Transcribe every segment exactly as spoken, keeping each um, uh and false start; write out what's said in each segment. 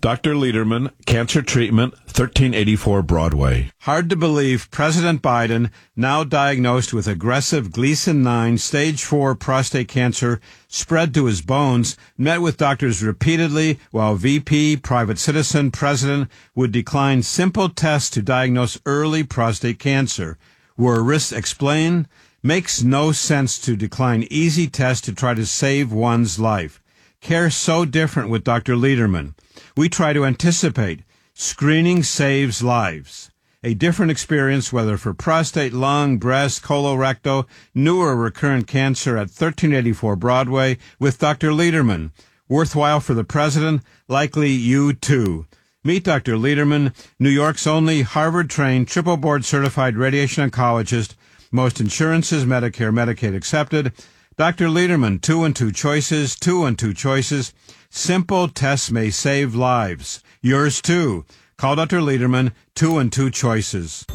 Doctor Lederman, Cancer Treatment, thirteen eighty-four Broadway. Hard to believe President Biden, now diagnosed with aggressive Gleason nine stage four prostate cancer spread to his bones, met with doctors repeatedly while V P, private citizen, president would decline simple tests to diagnose early prostate cancer. Were risks explained? Makes no sense to decline easy tests to try to save one's life. Care so different with Doctor Lederman. We try to anticipate. Screening saves lives. A different experience, whether for prostate, lung, breast, colorectal, new or recurrent cancer at thirteen eighty-four Broadway with Doctor Lederman. Worthwhile for the president, likely you too. Meet Doctor Lederman, New York's only Harvard-trained, triple board-certified radiation oncologist, most insurances, Medicare, Medicaid accepted. Doctor Lederman, two and two choices, two and two choices. Simple tests may save lives. Yours too. Call Doctor Lederman, two and two choices.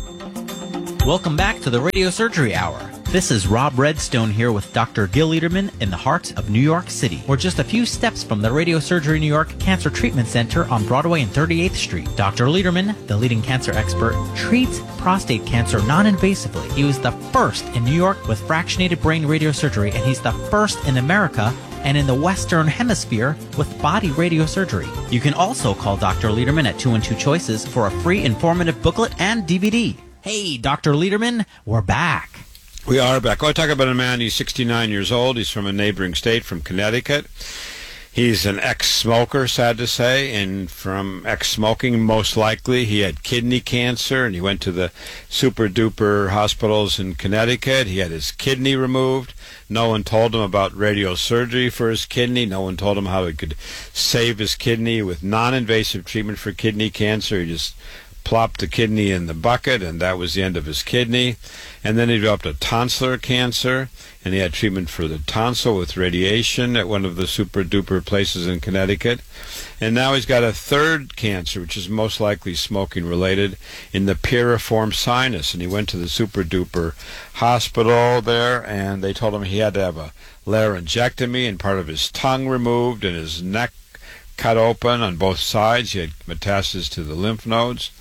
Welcome back to the Radio Surgery Hour. This is Rob Redstone here with Doctor Gil Lederman in the heart of New York City. We're just a few steps from the Radio Surgery New York Cancer Treatment Center on Broadway and thirty-eighth Street. Doctor Lederman, the leading cancer expert, treats prostate cancer non-invasively. He was the first in New York with fractionated brain radiosurgery, and he's the first in America and in the Western Hemisphere with body radiosurgery. You can also call Doctor Lederman at two and two choices for a free informative booklet and D V D. Hey, Doctor Lederman, we're back. We are back. I want to talk about a man. He's sixty-nine years old. He's from a neighboring state, from Connecticut. He's an ex-smoker, sad to say, and from ex-smoking, most likely, he had kidney cancer, and he went to the super-duper hospitals in Connecticut. He had his kidney removed. No one told him about radiosurgery for his kidney. No one told him how he could save his kidney with non-invasive treatment for kidney cancer. He just plopped the kidney in the bucket, and that was the end of his kidney. And then he developed a tonsillar cancer, and he had treatment for the tonsil with radiation at one of the super-duper places in Connecticut. And now he's got a third cancer, which is most likely smoking-related, in the piriform sinus. And he went to the super-duper hospital there, and they told him he had to have a laryngectomy and part of his tongue removed and his neck cut open on both sides. He had metastasis to the lymph nodes.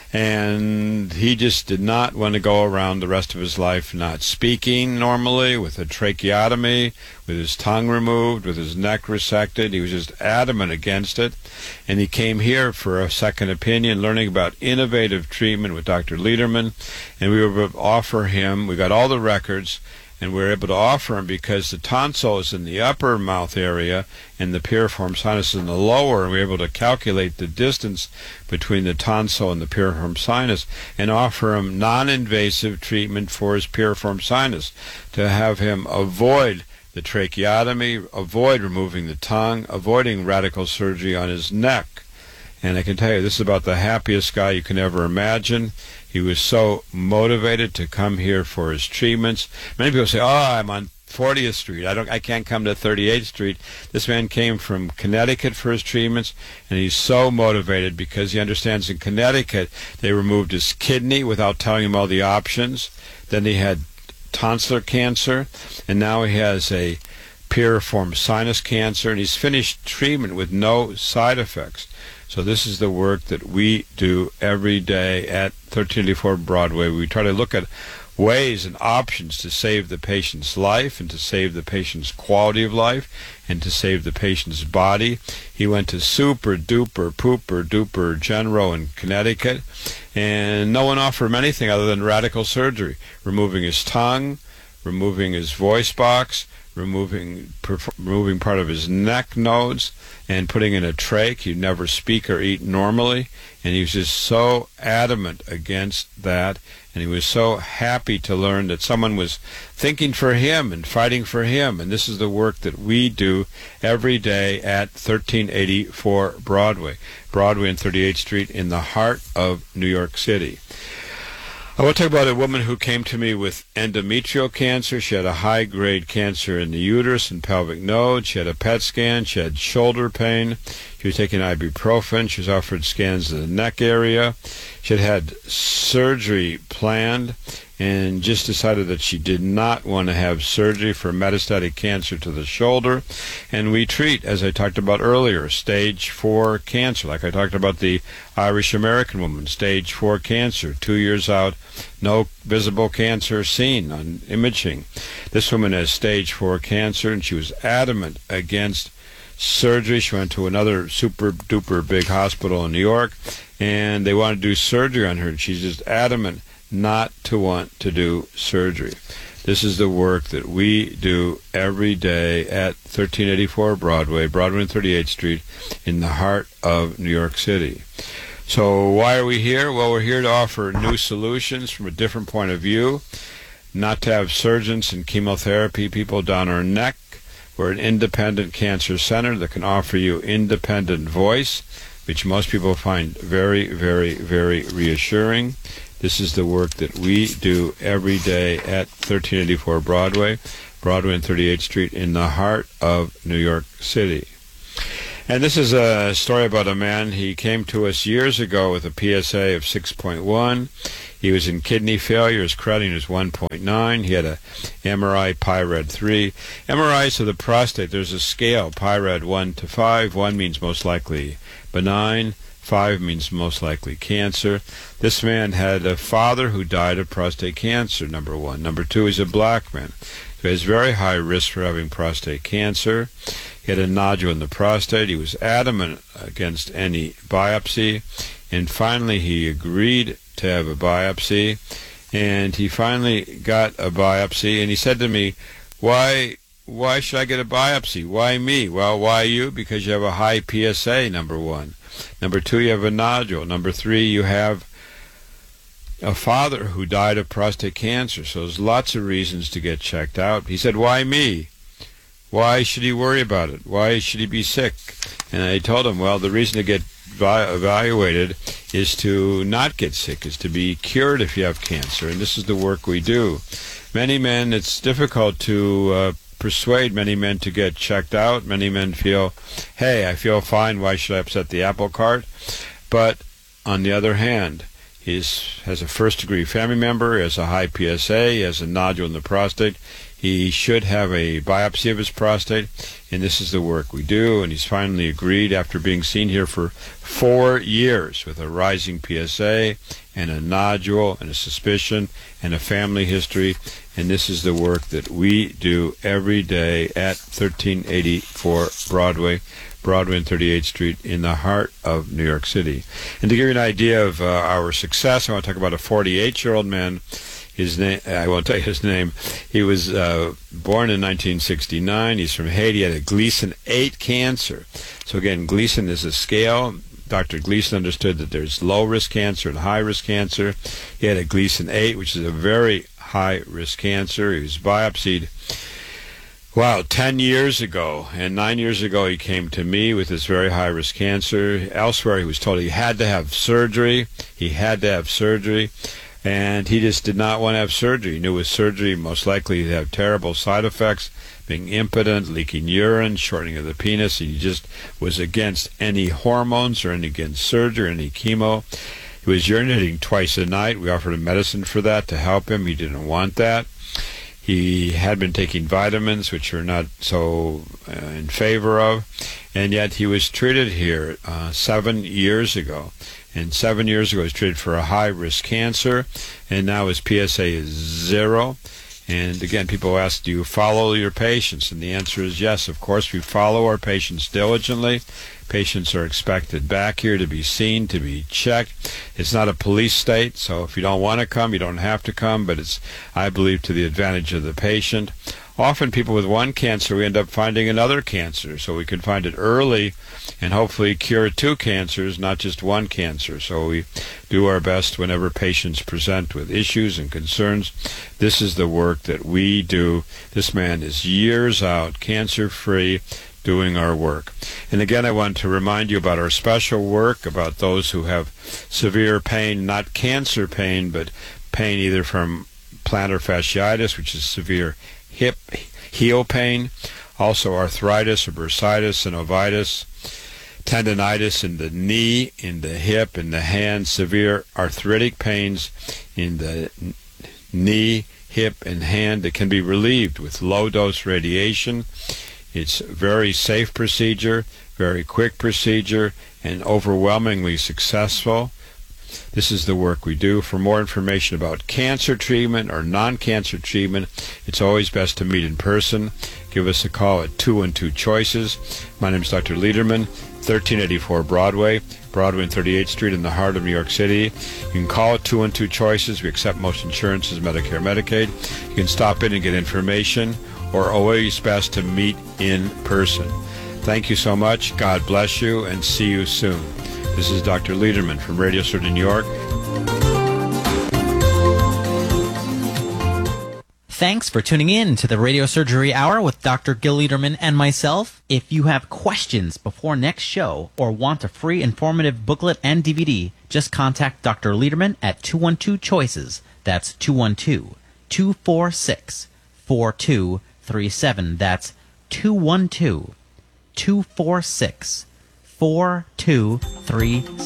And he just did not want to go around the rest of his life not speaking normally, with a tracheotomy, with his tongue removed, with his neck resected. He was just adamant against it. And he came here for a second opinion, learning about innovative treatment with Doctor Lederman. And we were able to offer him, we got all the records, and we were able to offer him because the tonsil is in the upper mouth area and the piriform sinus is in the lower, and we were able to calculate the distance between the tonsil and the piriform sinus and offer him non-invasive treatment for his piriform sinus to have him avoid the tracheotomy, avoid removing the tongue, avoiding radical surgery on his neck. And I can tell you, this is about the happiest guy you can ever imagine. He was so motivated to come here for his treatments. Many people say, oh, I'm on fortieth Street. I don't, I can't come to thirty-eighth Street. This man came from Connecticut for his treatments, and he's so motivated because he understands in Connecticut they removed his kidney without telling him all the options. Then he had tonsillar cancer, and now he has a piriform sinus cancer, and he's finished treatment with no side effects. So this is the work that we do every day at thirteen eighty-four Broadway. We try to look at ways and options to save the patient's life and to save the patient's quality of life and to save the patient's body. He went to super duper pooper duper Genro in Connecticut, and no one offered him anything other than radical surgery, removing his tongue, removing his voice box, removing removing part of his neck nodes, and putting in a trach. He'd never speak or eat normally, and he was just so adamant against that, and he was so happy to learn that someone was thinking for him and fighting for him, and this is the work that we do every day at thirteen eighty-four Broadway, Broadway and thirty-eighth Street in the heart of New York City. I want to talk about a woman who came to me with endometrial cancer. She had a high-grade cancer in the uterus and pelvic node. She had a P E T scan. She had shoulder pain. She was taking ibuprofen. She was offered scans of the neck area. She had had surgery planned, and just decided that she did not want to have surgery for metastatic cancer to the shoulder. And we treat, as I talked about earlier, stage four cancer. Like I talked about the Irish-American woman, stage four cancer, two years out, no visible cancer seen on imaging. This woman has stage four cancer, and she was adamant against surgery. She went to another super-duper big hospital in New York, and they wanted to do surgery on her, and she's just adamant not to want to do surgery. This is the work that we do every day at thirteen eighty-four Broadway, Broadway and thirty-eighth Street, in the heart of New York City. So why are we here? Well, we're here to offer new solutions from a different point of view, not to have surgeons and chemotherapy people down our neck. We're an independent cancer center that can offer you independent voice, which most people find very, very, very reassuring. This is the work that we do every day at thirteen eighty-four Broadway, Broadway and thirty-eighth Street, in the heart of New York City. And this is a story about a man. He came to us years ago with a P S A of six point one. He was in kidney failure. His creatinine was one point nine. He had a M R I PIRAD three. M R Is of the prostate, there's a scale, PIRAD one to five. one means most likely benign. five means most likely cancer. This man had a father who died of prostate cancer, number one. Number two, he's a black man. So he has very high risk for having prostate cancer. He had a nodule in the prostate. He was adamant against any biopsy. And finally, he agreed to have a biopsy. And he finally got a biopsy. And he said to me, why... Why should I get a biopsy? Why me? Well, why you? Because you have a high P S A, number one. Number two, you have a nodule. Number three, you have a father who died of prostate cancer. So there's lots of reasons to get checked out. He said, why me? Why should he worry about it? Why should he be sick? And I told him, well, the reason to get evaluated is to not get sick, is to be cured if you have cancer. And this is the work we do. Many men, it's difficult to uh, persuade many men to get checked out. Many men feel, hey, I feel fine, why should I upset the apple cart? But on the other hand, he has a first-degree family member, he has a high P S A, he has a nodule in the prostate. He should have a biopsy of his prostate, and this is the work we do. And he's finally agreed after being seen here for four years with a rising P S A and a nodule and a suspicion and a family history. And this is the work that we do every day at thirteen eighty-four Broadway, Broadway and thirty-eighth Street, in the heart of New York City. And to give you an idea of uh, our success, I want to talk about a forty-eight-year-old man. His name, I won't tell you his name. He was uh, born in nineteen sixty-nine. He's from Haiti. He had a Gleason eight cancer. So again, Gleason is a scale. Doctor Gleason understood that there's low-risk cancer and high-risk cancer. He had a Gleason eight, which is a very high-risk cancer. He was biopsied, wow, ten years ago. And nine years ago, he came to me with this very high-risk cancer. Elsewhere, he was told he had to have surgery. He had to have surgery. And he just did not want to have surgery. He knew with surgery, most likely he'd have terrible side effects, being impotent, leaking urine, shortening of the penis. He just was against any hormones or any against surgery, any chemo. He was urinating twice a night. We offered him medicine for that to help him. He didn't want that. He had been taking vitamins, which we're not so uh, in favor of. And yet he was treated here uh, seven years ago. And seven years ago, he was treated for a high-risk cancer, and now his P S A is zero. And again, people ask, do you follow your patients? And the answer is yes. Of course, we follow our patients diligently. Patients are expected back here to be seen, to be checked. It's not a police state, so if you don't want to come, you don't have to come, but it's, I believe, to the advantage of the patient. Often people with one cancer, we end up finding another cancer, so we can find it early and hopefully cure two cancers, not just one cancer. So we do our best whenever patients present with issues and concerns. This is the work that we do. This man is years out, cancer-free, doing our work. And again, I want to remind you about our special work about those who have severe pain, not cancer pain, but pain either from plantar fasciitis, which is severe hip heel pain, also arthritis or bursitis and ovitis, tendonitis in the knee, in the hip, in the hand, severe arthritic pains in the knee, hip, and hand that can be relieved with low-dose radiation. It's a very safe procedure, very quick procedure, and overwhelmingly successful. This is the work we do. For more information about cancer treatment or non-cancer treatment, it's always best to meet in person. Give us a call at two one two choices. My name is Doctor Lederman, thirteen eighty-four Broadway, Broadway and thirty-eighth Street in the heart of New York City. You can call at two one two choices. We accept most insurances, Medicare, Medicaid. You can stop in and get information, or always best to meet in person. Thank you so much. God bless you, and see you soon. This is Doctor Lederman from Radio Surgery New York. Thanks for tuning in to the Radio Surgery Hour with Doctor Gil Lederman and myself. If you have questions before next show or want a free informative booklet and D V D, just contact Doctor Lederman at two one two choices. That's two one two, two four six, four two three seven. That's two one two, two four six, four two three seven.